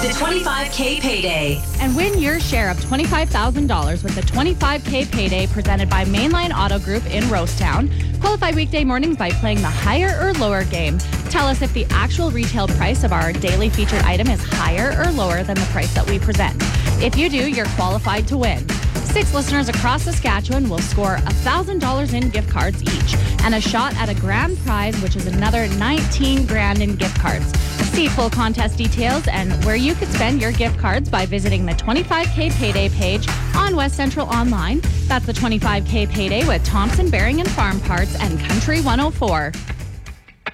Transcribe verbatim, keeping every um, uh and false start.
The twenty-five K Payday. And win your share of twenty-five thousand dollars with the twenty-five K Payday presented by Mainline Auto Group in Rosetown. Qualify weekday mornings by playing the higher or lower game. Tell us if the actual retail price of our daily featured item is higher or lower than the price that we present. If you do, you're qualified to win. Six listeners across Saskatchewan will score one thousand dollars in gift cards each and a shot at a grand prize, which is another nineteen grand in gift cards. See full contest details and where you could spend your gift cards by visiting the twenty-five K Payday page on West Central Online. That's the twenty-five K Payday with Thompson Bearing and Farm Parts and Country one oh four.